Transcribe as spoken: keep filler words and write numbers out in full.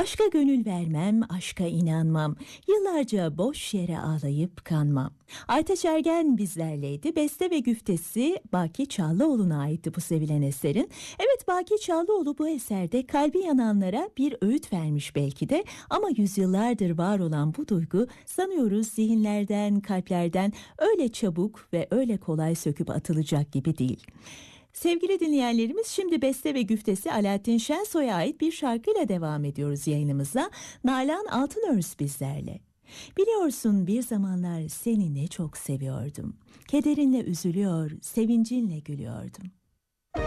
Aşka gönül vermem, aşka inanmam. Yıllarca boş yere ağlayıp kanmam. Aytaç Ergen bizlerleydi. Beste ve güftesi Baki Çağlıoğlu'na aitti bu sevilen eserin. Evet, Baki Çağlıoğlu bu eserde kalbi yananlara bir öğüt vermiş belki de. Ama yüzyıllardır var olan bu duygu sanıyoruz zihinlerden, kalplerden öyle çabuk ve öyle kolay söküp atılacak gibi değil. Sevgili dinleyenlerimiz, şimdi beste ve güftesi Alaaddin Şensoy'a ait bir şarkıyla devam ediyoruz yayınımıza. Nalan Altınörs bizlerle. Biliyorsun bir zamanlar seni ne çok seviyordum. Kederinle üzülüyor, sevincinle gülüyordum.